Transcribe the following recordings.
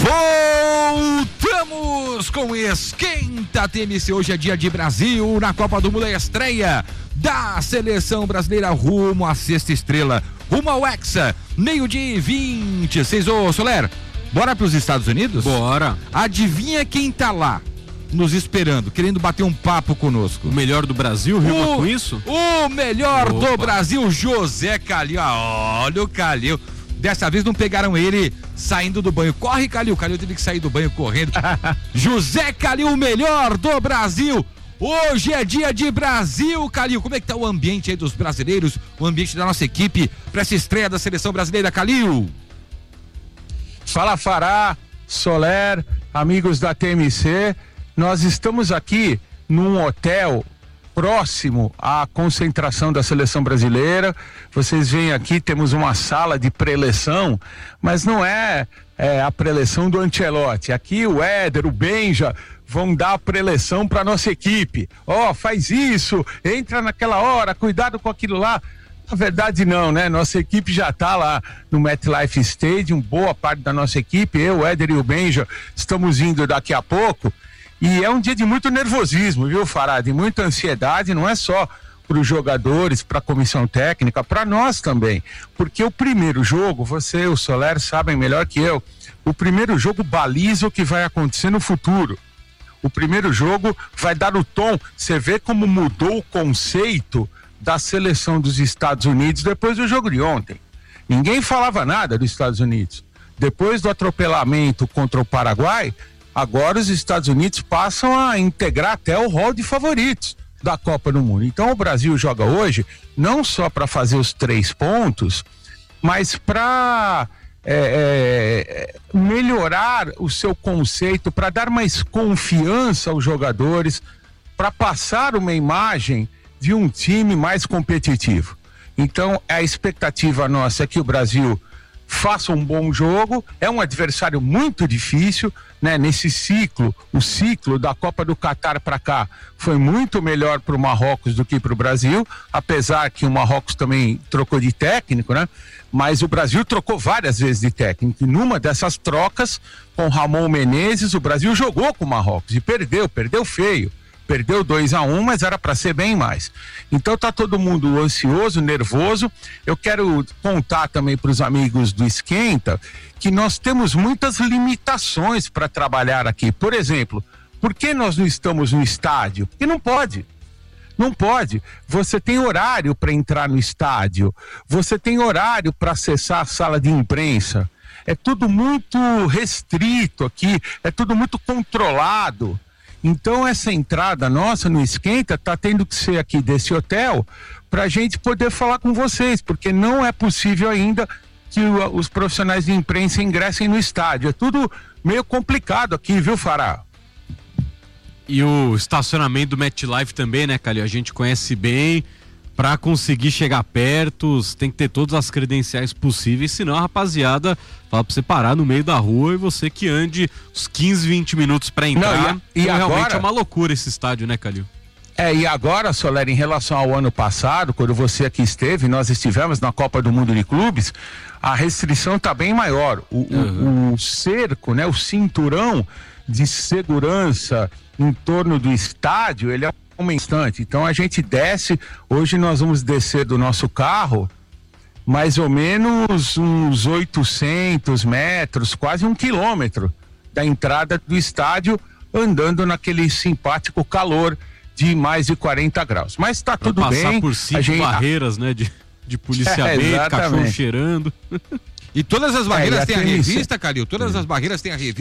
Voltamos com Esquenta TMC. Hoje é dia de Brasil na Copa do Mundo, a estreia da seleção brasileira rumo à sexta estrela, rumo ao Hexa, 12h26. Ô Soler, bora pros Estados Unidos? Bora. Adivinha quem tá lá nos esperando, querendo bater um papo conosco? O melhor do Brasil, rima com isso? O melhor do Brasil, José Calil. Olha o Calil. Dessa vez não pegaram ele saindo do banho. Corre, Calil. Calil teve que sair do banho correndo. José Calil, o melhor do Brasil. Hoje é dia de Brasil, Calil. Como é que tá o ambiente aí dos brasileiros, o ambiente da nossa equipe para essa estreia da seleção brasileira, Calil? Fala, Fará, Soler, amigos da TMC. Nós estamos aqui num hotel próximo à concentração da seleção brasileira. Vocês veem aqui, temos uma sala de preleção, mas não é a preleção do Ancelotti. Aqui o Éder, o Benja vão dar a preleção para nossa equipe. Faz isso, entra naquela hora, cuidado com aquilo lá. Na verdade não, né? Nossa equipe já está lá no MetLife Stadium, boa parte da nossa equipe, eu, o Éder e o Benja, estamos indo daqui a pouco. E é um dia de muito nervosismo, viu, Fará? De muita ansiedade, não é só para os jogadores, para a comissão técnica, para nós também. Porque o primeiro jogo, você e o Soler sabem melhor que eu, o primeiro jogo baliza o que vai acontecer no futuro. O primeiro jogo vai dar o tom. Você vê como mudou o conceito da seleção dos Estados Unidos depois do jogo de ontem. Ninguém falava nada dos Estados Unidos. Depois do atropelamento contra o Paraguai, agora os Estados Unidos passam a integrar até o rol de favoritos da Copa do Mundo. Então o Brasil joga hoje não só para fazer os 3 pontos, mas para melhorar o seu conceito, para dar mais confiança aos jogadores, para passar uma imagem de um time mais competitivo. Então a expectativa nossa é que o Brasil faça um bom jogo. É um adversário muito difícil, né? Nesse ciclo, o ciclo da Copa do Catar para cá foi muito melhor para o Marrocos do que para o Brasil, apesar que o Marrocos também trocou de técnico, né? Mas o Brasil trocou várias vezes de técnico, e numa dessas trocas com Ramon Menezes, o Brasil jogou com o Marrocos e perdeu feio. Perdeu 2-1, mas era para ser bem mais. Então tá todo mundo ansioso, nervoso. Eu quero contar também para os amigos do Esquenta que nós temos muitas limitações para trabalhar aqui. Por exemplo, por que nós não estamos no estádio? Porque não pode. Não pode. Você tem horário para entrar no estádio. Você tem horário para acessar a sala de imprensa. É tudo muito restrito aqui. É tudo muito controlado. Então essa entrada nossa no Esquenta está tendo que ser aqui desse hotel para a gente poder falar com vocês, porque não é possível ainda que os profissionais de imprensa ingressem no estádio. É tudo meio complicado aqui, viu, Fará? E o estacionamento do MetLife também, né, Calil? A gente conhece bem. Para conseguir chegar perto, tem que ter todas as credenciais possíveis, senão a rapaziada fala pra você parar no meio da rua e você que ande uns 15, 20 minutos para entrar. Não, e agora, realmente é uma loucura esse estádio, né, Calil? E agora, Soler, em relação ao ano passado, quando você aqui esteve, nós estivemos na Copa do Mundo de Clubes, a restrição tá bem maior. O cerco, né, o cinturão de segurança em torno do estádio, ele é um instante. Então a gente desce, hoje nós vamos descer do nosso carro mais ou menos uns 800 metros, quase 1 quilômetro da entrada do estádio, andando naquele simpático calor de mais de 40 graus. Mas tá tudo bem. Passar por 5 barreiras, né, de policiamento, cachorro cheirando. E todas as barreiras têm a revista, Calil? Todas as barreiras têm a revista?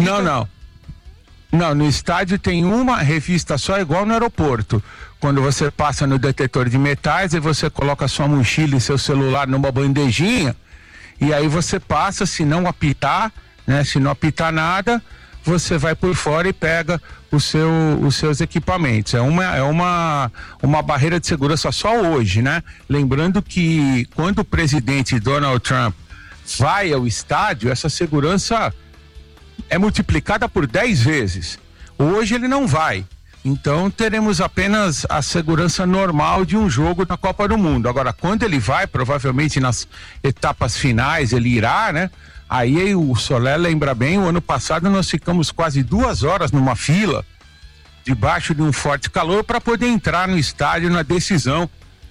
Não, no estádio tem uma revista só, igual no aeroporto. Quando você passa no detetor de metais e você coloca sua mochila e seu celular numa bandejinha, e aí você passa, se não apitar, né? Se não apitar nada, você vai por fora e pega os seus equipamentos. É uma barreira de segurança só hoje, né? Lembrando que quando o presidente Donald Trump vai ao estádio, essa segurança é multiplicada por 10 vezes. Hoje ele não vai. Então teremos apenas a segurança normal de um jogo na Copa do Mundo. Agora, quando ele vai, provavelmente nas etapas finais ele irá, né? Aí o Soler lembra bem, o ano passado nós ficamos quase 2 horas numa fila, debaixo de um forte calor, para poder entrar no estádio na decisão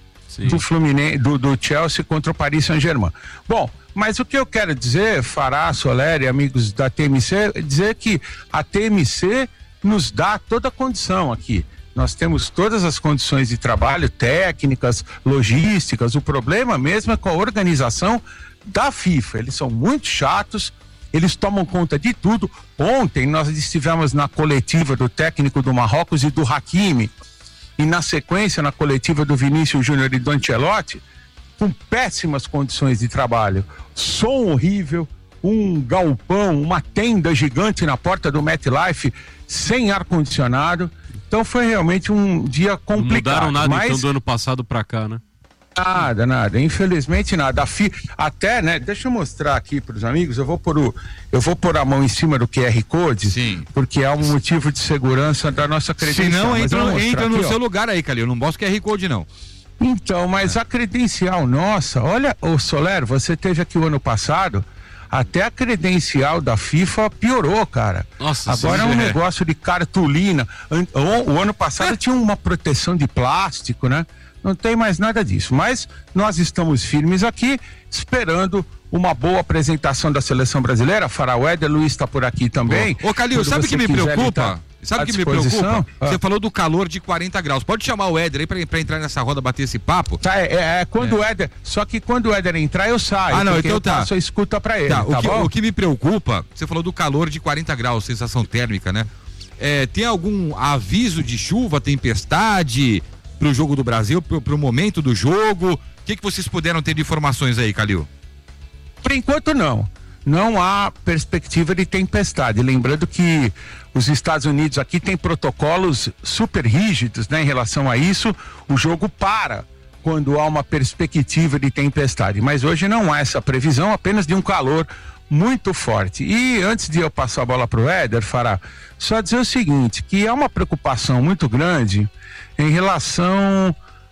do Fluminense, do Chelsea contra o Paris Saint-Germain. Bom, mas o que eu quero dizer, Fará, Soler e amigos da TMC, é dizer que a TMC nos dá toda a condição aqui. Nós temos todas as condições de trabalho, técnicas, logísticas. O problema mesmo é com a organização da FIFA. Eles são muito chatos, eles tomam conta de tudo. Ontem nós estivemos na coletiva do técnico do Marrocos e do Hakimi, e na sequência na coletiva do Vinícius Júnior e do Ancelotti, com péssimas condições de trabalho. Som horrível, um galpão, uma tenda gigante na porta do MetLife, sem ar-condicionado. Então foi realmente um dia complicado. Não mudaram nada mas... então do ano passado pra cá, né? Nada, infelizmente nada. Até, né, deixa eu mostrar aqui para os amigos, eu vou pôr a mão em cima do QR Code, sim, porque é um motivo de segurança da nossa credencial. Se não, entra no aqui, seu lugar aí, Calil, não mostra QR Code não. Então, mas a credencial nossa, olha, ô Soler, você teve aqui o ano passado, até a credencial da FIFA piorou, cara. Nossa, agora é um negócio de cartolina. O ano passado tinha uma proteção de plástico, né? Não tem mais nada disso, mas nós estamos firmes aqui, esperando uma boa apresentação da seleção brasileira. Fará, o Éder Luiz está por aqui também. Ô Calil, sabe o que me preocupa? Sabe o que me preocupa? Você falou do calor de 40 graus. Pode chamar o Éder aí pra entrar nessa roda, bater esse papo? Tá, quando o Éder. Só que quando o Éder entrar, eu saio. Não, então tá. Só escuta pra ele. Tá, o que me preocupa, você falou do calor de 40 graus, sensação térmica, né? Tem algum aviso de chuva, tempestade pro jogo do Brasil, pro momento do jogo? O que vocês puderam ter de informações aí, Calil? Por enquanto não. Não há perspectiva de tempestade. Lembrando que os Estados Unidos aqui têm protocolos super rígidos, né, em relação a isso. O jogo para quando há uma perspectiva de tempestade. Mas hoje não há essa previsão, apenas de um calor muito forte. E antes de eu passar a bola para o Éder, Fará, só dizer o seguinte, que há uma preocupação muito grande em relação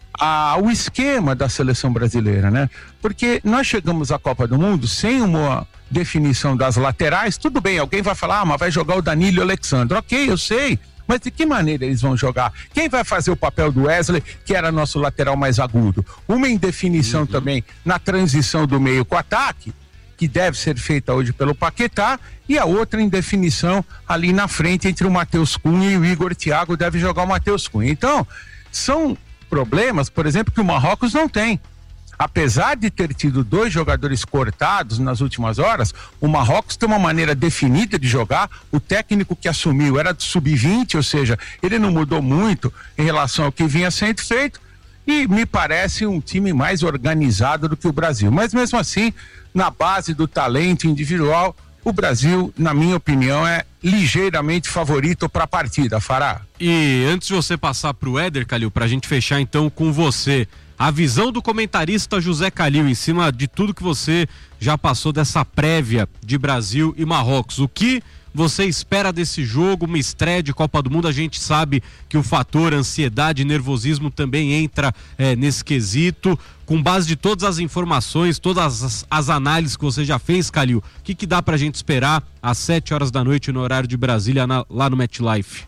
ao esquema da seleção brasileira, né? Porque nós chegamos à Copa do Mundo sem uma definição das laterais. Tudo bem, alguém vai falar, mas vai jogar o Danilo e o Alexandre. Ok, eu sei, mas de que maneira eles vão jogar? Quem vai fazer o papel do Wesley, que era nosso lateral mais agudo? Uma indefinição também na transição do meio com o ataque, que deve ser feita hoje pelo Paquetá, e a outra indefinição ali na frente entre o Matheus Cunha e o Igor Thiago, deve jogar o Matheus Cunha. Então, são problemas, por exemplo, que o Marrocos não tem. Apesar de ter tido 2 jogadores cortados nas últimas horas, o Marrocos tem uma maneira definida de jogar. O técnico que assumiu era do sub-20, ou seja, ele não mudou muito em relação ao que vinha sendo feito, e me parece um time mais organizado do que o Brasil. Mas mesmo assim, na base do talento individual, o Brasil, na minha opinião, é ligeiramente favorito para a partida, Fará. E antes de você passar para o Éder, Calil, para a gente fechar então com você, a visão do comentarista José Calil em cima de tudo que você já passou dessa prévia de Brasil e Marrocos. O que você espera desse jogo, uma estreia de Copa do Mundo? A gente sabe que o fator ansiedade e nervosismo também entra nesse quesito. Com base de todas as informações, todas as análises que você já fez, Calil, o que dá pra gente esperar às 7 horas da noite no horário de Brasília, lá no MetLife?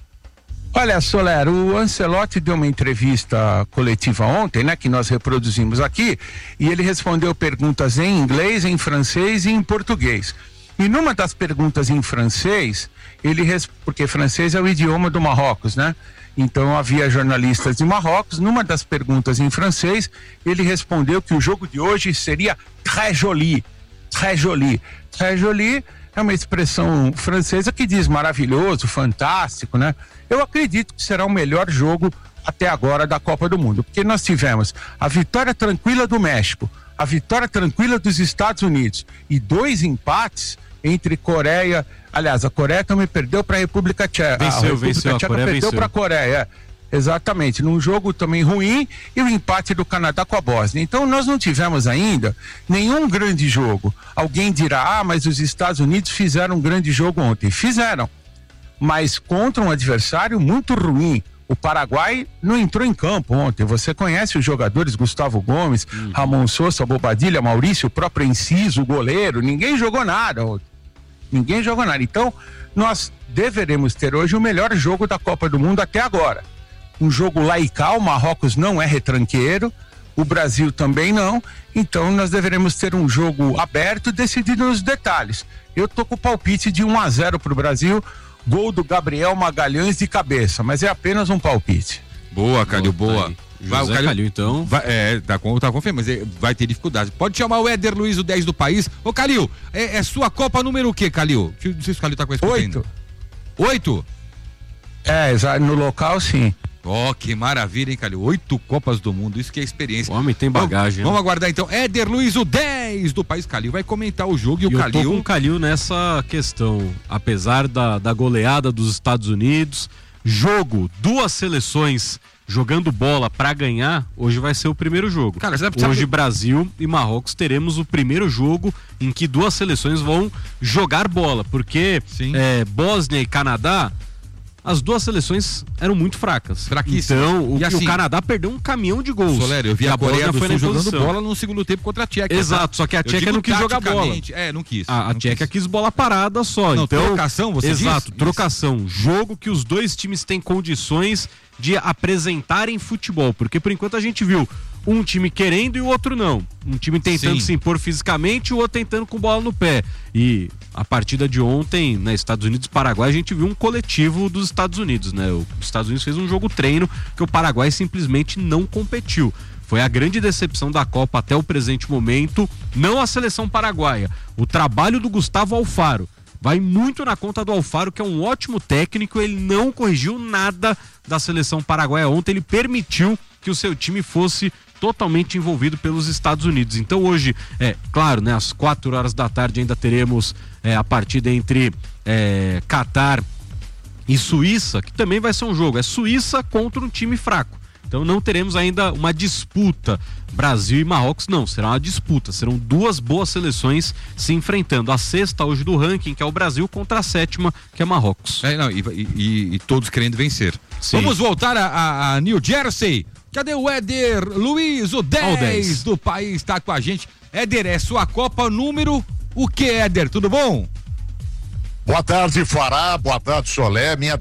Olha, Soler, o Ancelotti deu uma entrevista coletiva ontem, né, que nós reproduzimos aqui, e ele respondeu perguntas em inglês, em francês e em português. E numa das perguntas em francês, porque francês é o idioma do Marrocos, né? Então havia jornalistas de Marrocos. Numa das perguntas em francês, ele respondeu que o jogo de hoje seria très joli. Très joli. Très joli é uma expressão francesa que diz maravilhoso, fantástico, né? Eu acredito que será o melhor jogo até agora da Copa do Mundo, porque nós tivemos a vitória tranquila do México, a vitória tranquila dos Estados Unidos e 2 empates entre Coreia. Aliás, a Coreia também perdeu para a República Tcheca. Venceu. A Tcheca perdeu para a Coreia. Exatamente, num jogo também ruim, e o empate do Canadá com a Bósnia. Então nós não tivemos ainda nenhum grande jogo. Alguém dirá, mas os Estados Unidos fizeram um grande jogo ontem. Fizeram, mas contra um adversário muito ruim, O Paraguai não entrou em campo ontem. Você conhece os jogadores, Gustavo Gomes, Ramon Sousa, Bobadilha, Maurício, o próprio Enciso, o goleiro. Ninguém jogou nada ontem. Ninguém jogou nada. Então, nós deveremos ter hoje o melhor jogo da Copa do Mundo até agora. Um jogo laical, Marrocos não é retranqueiro, o Brasil também não. Então, nós deveremos ter um jogo aberto, decidido nos detalhes. Eu tô com o palpite de 1-0 pro Brasil. Gol do Gabriel Magalhães de cabeça, mas é apenas um palpite. Boa, Calil, boa. Vai, o Calil, então. Tá confirmando, mas vai ter dificuldade. Pode chamar o Éder Luiz, o 10 do país. Ô, Calil, é sua Copa número o quê, Calil? Não sei se o Calil tá com esse 8. 8? No local, sim. Que maravilha, hein, Calil? 8 Copas do Mundo, isso que é experiência. O homem tem bagagem. Vamos aguardar então. Éder Luiz, o 10 do país. Calil vai comentar o jogo e o Calil. Eu tô com o Calil nessa questão. Apesar da goleada dos Estados Unidos, duas seleções jogando bola pra ganhar, hoje vai ser o primeiro jogo. Cara, hoje Brasil e Marrocos teremos o primeiro jogo em que duas seleções vão jogar bola, porque Bósnia e Canadá, as duas seleções eram muito fracas. Fraquíssimas. Então, o Canadá perdeu um caminhão de gols. Solério, eu vi a Coreia do Sul jogando bola no segundo tempo contra a Tchequia. Exato, só que a Tchequia não quis jogar bola. Não quis. A Tchequia quis bola parada só. Não, então, trocação, você diz? Exato, trocação. Jogo que os dois times têm condições de apresentarem futebol, porque por enquanto a gente viu um time querendo e o outro não. Um time tentando se impor fisicamente e o outro tentando com bola no pé. E a partida de ontem, né, Estados Unidos e Paraguai, a gente viu um coletivo dos Estados Unidos, né? Os Estados Unidos fez um jogo treino que o Paraguai simplesmente não competiu. Foi a grande decepção da Copa até o presente momento, não a seleção paraguaia. O trabalho do Gustavo Alfaro vai muito na conta do Alfaro, que é um ótimo técnico. Ele não corrigiu nada da seleção paraguaia ontem, ele permitiu que o seu time fosse totalmente envolvido pelos Estados Unidos. Então hoje, claro, né, às 4 horas da tarde ainda teremos a partida entre Catar e Suíça, que também vai ser um jogo, é Suíça contra um time fraco. Então não teremos ainda uma disputa Brasil e Marrocos, não, será uma disputa, serão duas boas seleções se enfrentando, a sexta hoje do ranking, que é o Brasil, contra a sétima, que é Marrocos. E todos querendo vencer. Sim. Vamos voltar a New Jersey. Cadê o Éder Luiz, o 10 do país, tá com a gente. Éder, é sua Copa número o que, Éder? Tudo bom? Boa tarde, Fará. Boa tarde, Solé. Minha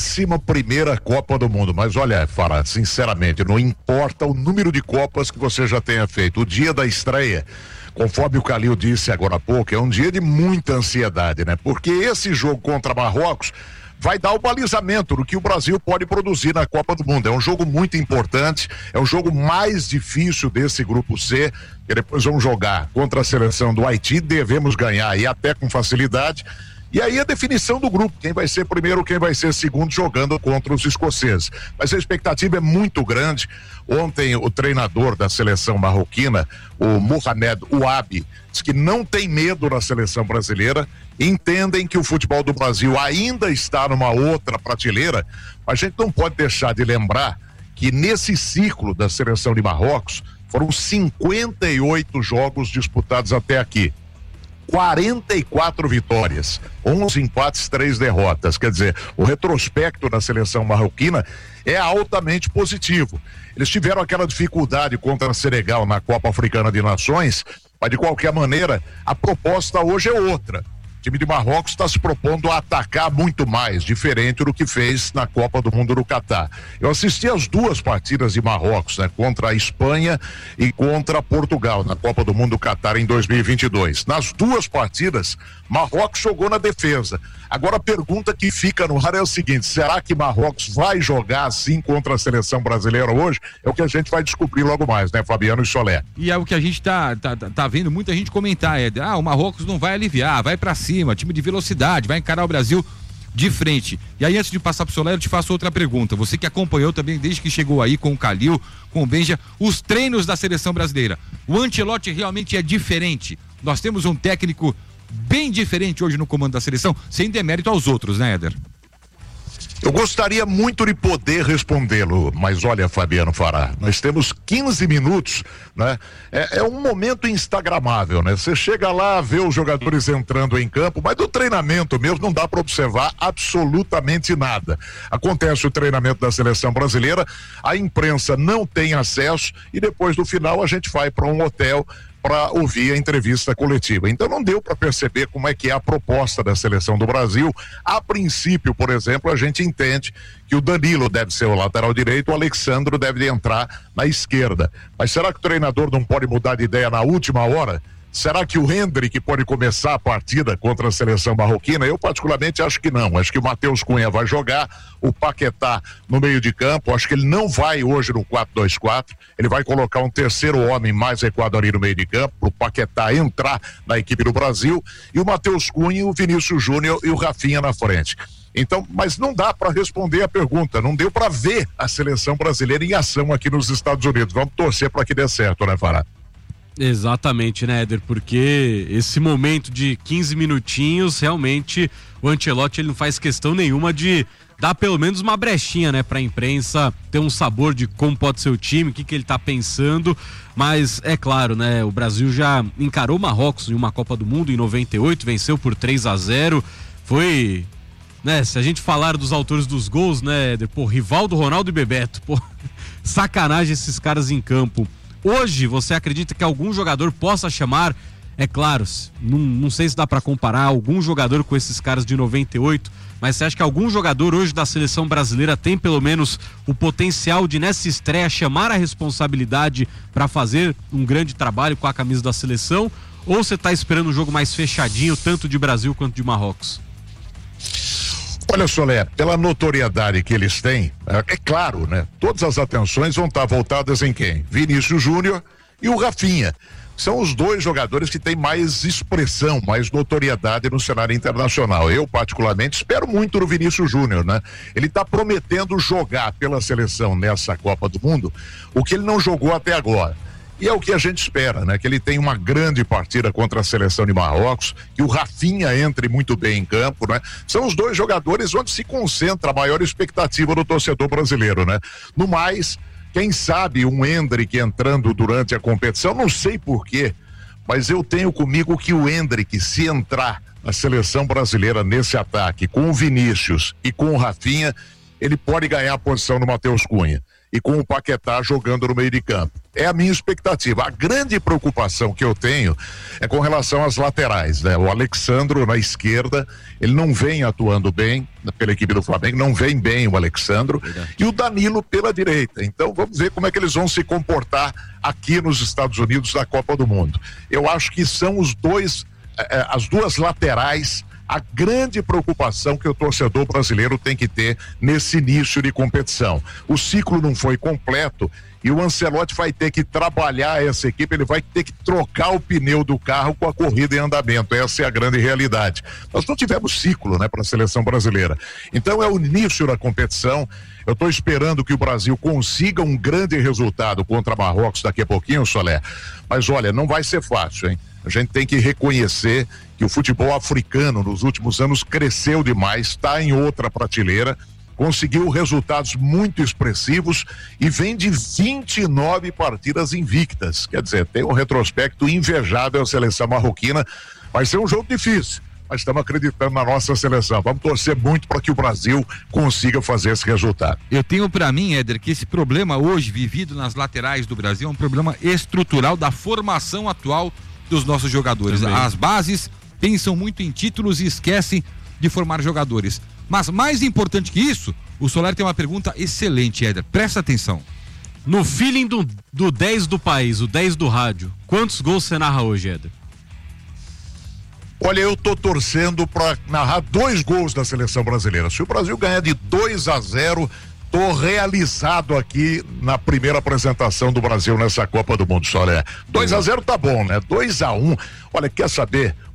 11ª Copa do Mundo. Mas olha, Fará, sinceramente, não importa o número de Copas que você já tenha feito. O dia da estreia, conforme o Calil disse agora há pouco, é um dia de muita ansiedade, né? Porque esse jogo contra Marrocos vai dar o balizamento do que o Brasil pode produzir na Copa do Mundo. É um jogo muito importante, é o jogo mais difícil desse grupo C, que depois vamos jogar contra a seleção do Haiti, devemos ganhar e até com facilidade. E aí a definição do grupo, quem vai ser primeiro, quem vai ser segundo, jogando contra os escoceses. Mas a expectativa é muito grande. Ontem o treinador da seleção marroquina, o Mohamed Ouabi, disse que não tem medo na seleção brasileira, entendem que o futebol do Brasil ainda está numa outra prateleira, mas a gente não pode deixar de lembrar que nesse ciclo da seleção de Marrocos foram 58 jogos disputados até aqui. 44 vitórias, 11 empates, 3 derrotas. Quer dizer, o retrospecto da seleção marroquina é altamente positivo. Eles tiveram aquela dificuldade contra a Senegal na Copa Africana de Nações, mas de qualquer maneira, a proposta hoje é outra. O time de Marrocos está se propondo a atacar muito mais, diferente do que fez na Copa do Mundo do Catar. Eu assisti as duas partidas de Marrocos, né, contra a Espanha e contra Portugal, na Copa do Mundo do Catar em 2022. Nas duas partidas, Marrocos jogou na defesa. Agora a pergunta que fica no ar é o seguinte: será que Marrocos vai jogar assim contra a seleção brasileira hoje? É o que a gente vai descobrir logo mais, né, Fabiano e Solé? E é o que a gente tá vendo muita gente comentar, o Marrocos não vai aliviar, vai pra cima, time de velocidade, vai encarar o Brasil de frente. E aí, antes de passar pro Solé, eu te faço outra pergunta. Você que acompanhou também desde que chegou aí com o Calil, com o Benja, os treinos da seleção brasileira. O Ancelotti realmente é diferente. Nós temos um técnico bem diferente hoje no comando da seleção, sem demérito aos outros, né, Éder? Eu gostaria muito de poder respondê-lo, mas olha, Fabiano Fará, nós temos 15 minutos, né? É um momento instagramável, né? Você chega lá, vê os jogadores entrando em campo, mas do treinamento mesmo não dá para observar absolutamente nada. Acontece o treinamento da seleção brasileira, a imprensa não tem acesso e depois do final a gente vai para um hotel para ouvir a entrevista coletiva. Então não deu para perceber como é que é a proposta da seleção do Brasil. A princípio, por exemplo, a gente entende que o Danilo deve ser o lateral direito, o Alexandro deve entrar na esquerda. Mas será que o treinador não pode mudar de ideia na última hora? Será que o Hendrick pode começar a partida contra a seleção marroquina? Eu particularmente acho que não. Acho que o Matheus Cunha vai jogar, o Paquetá no meio de campo. Acho que ele não vai hoje no 4-2-4. Ele vai colocar um terceiro homem mais recuado ali no meio de campo, para o Paquetá entrar na equipe do Brasil. E o Matheus Cunha, o Vinícius Júnior e o Rafinha na frente. Então, mas não dá para responder a pergunta, não deu para ver a seleção brasileira em ação aqui nos Estados Unidos. Vamos torcer para que dê certo, né, Fará? Exatamente, né, Éder? Porque esse momento de 15 minutinhos, realmente o Ancelotti ele não faz questão nenhuma de dar pelo menos uma brechinha, né, pra imprensa ter um sabor de como pode ser o time, o que ele tá pensando. Mas é claro, né, o Brasil já encarou o Marrocos em uma Copa do Mundo em 98, venceu por 3-0. Foi, né, se a gente falar dos autores dos gols, né, Éder, pô, Rivaldo, Ronaldo e Bebeto, pô, sacanagem esses caras em campo. Hoje, você acredita que algum jogador possa chamar, é claro, não sei se dá para comparar algum jogador com esses caras de 98, mas você acha que algum jogador hoje da seleção brasileira tem pelo menos o potencial de nessa estreia chamar a responsabilidade para fazer um grande trabalho com a camisa da seleção? Ou você tá esperando um jogo mais fechadinho, tanto de Brasil quanto de Marrocos? Olha, Solé, pela notoriedade que eles têm, é claro, né? Todas as atenções vão estar voltadas em quem? Vinícius Júnior e o Rafinha. São os dois jogadores que têm mais expressão, mais notoriedade no cenário internacional. Eu, particularmente, espero muito do Vinícius Júnior, né? Ele está prometendo jogar pela seleção nessa Copa do Mundo o que ele não jogou até agora. E é o que a gente espera, né? Que ele tenha uma grande partida contra a seleção de Marrocos, que o Rafinha entre muito bem em campo, né? São os dois jogadores onde se concentra a maior expectativa do torcedor brasileiro, né? No mais, quem sabe um Hendrick entrando durante a competição, não sei porquê, mas eu tenho comigo que o Hendrick, se entrar na seleção brasileira nesse ataque com o Vinícius e com o Rafinha, ele pode ganhar a posição do Matheus Cunha. E com o Paquetá jogando no meio de campo. É a minha expectativa. A grande preocupação que eu tenho é com relação às laterais, né? O Alexandro na esquerda, ele não vem atuando bem pela equipe do Flamengo, não vem bem o Alexandro. Verdade. E o Danilo pela direita. Então vamos ver como é que eles vão se comportar aqui nos Estados Unidos na Copa do Mundo. Eu acho que são os dois, as duas laterais, a grande preocupação que o torcedor brasileiro tem que ter nesse início de competição. O ciclo não foi completo e o Ancelotti vai ter que trabalhar essa equipe, ele vai ter que trocar o pneu do carro com a corrida em andamento. Essa é a grande realidade. Nós não tivemos ciclo, né, para a seleção brasileira. Então é o início da competição. Eu estou esperando que o Brasil consiga um grande resultado contra Marrocos daqui a pouquinho, Solé. Mas olha, não vai ser fácil, hein? A gente tem que reconhecer que o futebol africano nos últimos anos cresceu demais, está em outra prateleira, conseguiu resultados muito expressivos e vem de 29 partidas invictas. Quer dizer, tem um retrospecto invejável a seleção marroquina. Vai ser um jogo difícil, mas estamos acreditando na nossa seleção. Vamos torcer muito para que o Brasil consiga fazer esse resultado. Eu tenho para mim, Éder, que esse problema hoje vivido nas laterais do Brasil é um problema estrutural da formação atual dos nossos jogadores. Também. As bases pensam muito em títulos e esquecem de formar jogadores. Mas mais importante que isso, o Soler tem uma pergunta excelente, Éder. Presta atenção. No feeling do 10 do país, o 10 do rádio, quantos gols você narra hoje, Éder? Olha, eu tô torcendo para narrar 2 gols da seleção brasileira. Se o Brasil ganhar de 2-0, tô realizado aqui na primeira apresentação do Brasil nessa Copa do Mundo, Solé. 2-0 tá bom, né? 2-1. Olha, quer saber?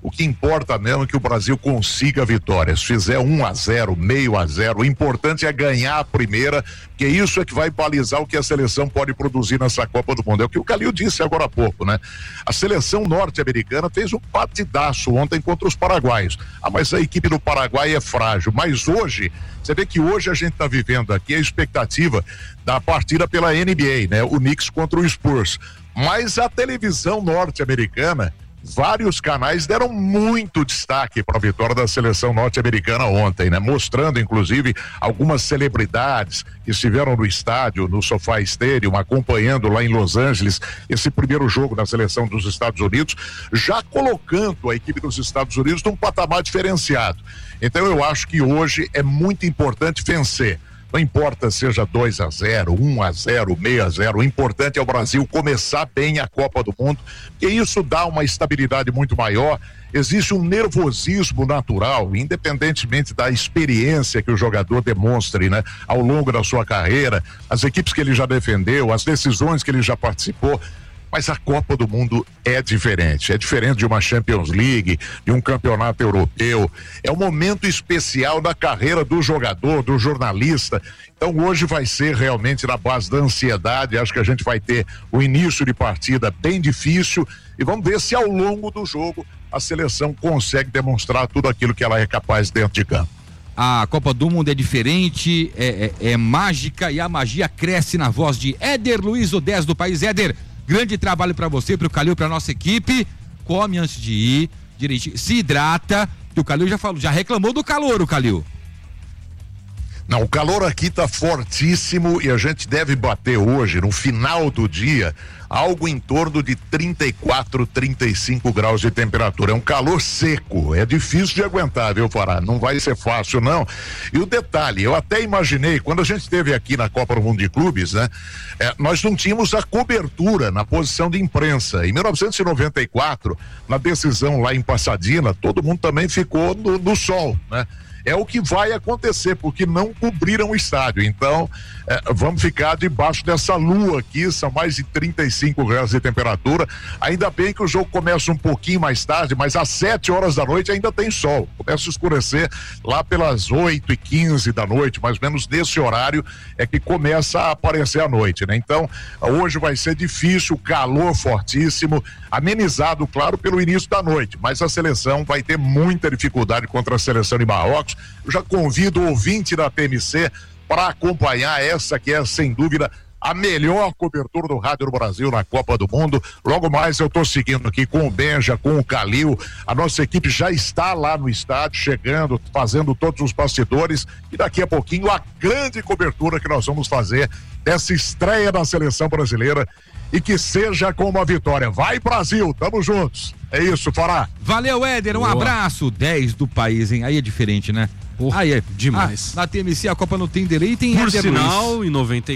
O que importa mesmo é que o Brasil consiga a vitória. Se fizer 1-0, meio a 0, o importante é ganhar a primeira, que isso é que vai balizar o que a seleção pode produzir nessa Copa do Mundo. É o que o Calil disse agora há pouco, né? A seleção norte-americana fez um partidaço ontem contra os paraguaios. Mas a equipe do Paraguai é frágil. Mas hoje, você vê que hoje a gente está vivendo aqui a expectativa da partida pela NBA, né? O Knicks contra o Spurs. Mas a televisão norte-americana, vários canais deram muito destaque para a vitória da seleção norte-americana ontem, né? Mostrando, inclusive, algumas celebridades que estiveram no estádio, no SoFi Stadium, acompanhando lá em Los Angeles esse primeiro jogo da seleção dos Estados Unidos, já colocando a equipe dos Estados Unidos num patamar diferenciado. Então eu acho que hoje é muito importante vencer. Não importa seja 2-0, 1-0, meio a 0, o importante é o Brasil começar bem a Copa do Mundo, porque isso dá uma estabilidade muito maior. Existe um nervosismo natural, independentemente da experiência que o jogador demonstre, né, ao longo da sua carreira, as equipes que ele já defendeu, as decisões que ele já participou. Mas a Copa do Mundo é diferente de uma Champions League, de um campeonato europeu. É um momento especial da carreira do jogador, do jornalista. Então hoje vai ser realmente na base da ansiedade. Acho que a gente vai ter o início de partida bem difícil e vamos ver se ao longo do jogo a seleção consegue demonstrar tudo aquilo que ela é capaz dentro de campo. A Copa do Mundo é diferente, é mágica, e a magia cresce na voz de Éder Luiz, o 10 do país. Éder, grande trabalho para você, para o Calil, para nossa equipe. Come antes de ir, direitinho, se hidrata, que o Calil já reclamou do calor, o Calil. Não, o calor aqui tá fortíssimo e a gente deve bater hoje, no final do dia, algo em torno de 34, 35 graus de temperatura. É um calor seco, é difícil de aguentar, viu, Fará? Não vai ser fácil, não. E o detalhe, eu até imaginei, quando a gente esteve aqui na Copa do Mundo de Clubes, né? Nós não tínhamos a cobertura na posição de imprensa. Em 1994, na decisão lá em Pasadena, todo mundo também ficou no sol, né? É o que vai acontecer, porque não cobriram o estádio. Então, vamos ficar debaixo dessa lua aqui, são mais de 35 graus de temperatura. Ainda bem que o jogo começa um pouquinho mais tarde, mas às 7 horas da noite ainda tem sol. Começa a escurecer lá pelas 8h15 da noite, mais ou menos nesse horário é que começa a aparecer a noite, né? Então, hoje vai ser difícil, calor fortíssimo, amenizado, claro, pelo início da noite, mas a seleção vai ter muita dificuldade contra a seleção de Marrocos. Eu já convido o ouvinte da TMC para acompanhar essa que é, sem dúvida, a melhor cobertura do Rádio do Brasil na Copa do Mundo. Logo mais eu estou seguindo aqui com o Benja, com o Calil. A nossa equipe já está lá no estádio, chegando, fazendo todos os bastidores, e daqui a pouquinho a grande cobertura que nós vamos fazer dessa estreia da seleção brasileira, e que seja com uma vitória. Vai, Brasil, tamo juntos. É isso, Fará. Valeu, Éder, um abraço. 10 do país, hein? Aí é diferente, né? Aí é demais. Na TMC a Copa não tem delay, tem Por Éder sinal, Luiz. Em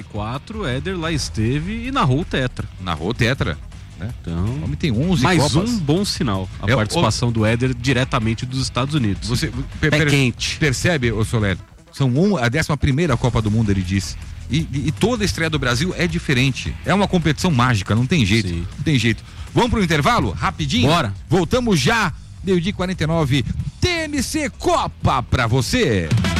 94, Éder lá esteve e narrou o Tetra. Narrou o Tetra, né? Então, o homem tem 11 mais Copas. um bom sinal, a participação do Éder diretamente dos Estados Unidos. Você Pé quente. Percebe, ô Soler? São a 11ª Copa do Mundo, ele disse. E toda a estreia do Brasil é diferente. É uma competição mágica, não tem jeito. Sim. Não tem jeito. Vamos pro intervalo? Rapidinho? Bora. Voltamos já. 12h49. TMC Copa pra você.